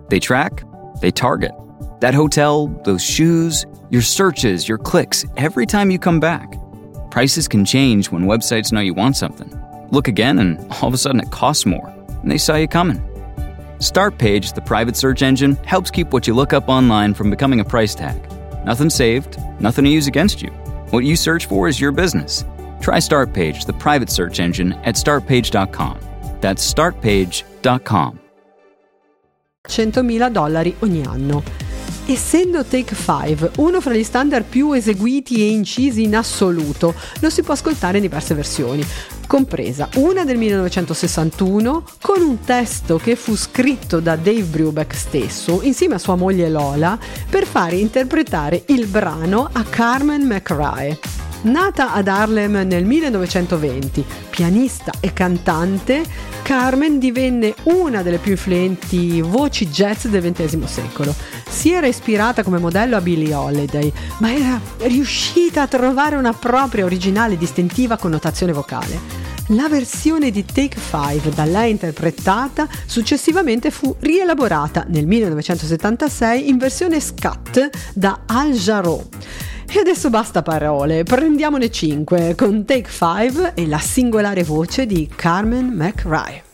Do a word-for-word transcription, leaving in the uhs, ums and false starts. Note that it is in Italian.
They track, they target. That hotel, those shoes, your searches, your clicks, every time you come back. Prices can change when websites know you want something. Look again and all of a sudden it costs more, and they saw you coming. Startpage, the private search engine, helps keep what you look up online from becoming a price tag. Nothing saved, nothing to use against you. What you search for is your business. Try Startpage, the private search engine, at startpage dot com. That's startpage dot com. centomila dollari ogni anno. Essendo Take Five uno fra gli standard più eseguiti e incisi in assoluto, lo si può ascoltare in diverse versioni, compresa una del millenovecentosessantuno con un testo che fu scritto da Dave Brubeck stesso insieme a sua moglie Lola per fare interpretare il brano a Carmen McRae. Nata ad Harlem nel millenovecentoventi, pianista e cantante, Carmen divenne una delle più influenti voci jazz del ventesimo secolo. Si era ispirata come modello a Billie Holiday, ma era riuscita a trovare una propria originale e distintiva connotazione vocale. La versione di Take Five da lei interpretata successivamente fu rielaborata nel millenovecentosettantasei in versione scat da Al Jarreau. E adesso basta parole, prendiamone cinque con Take Five e la singolare voce di Carmen McRae.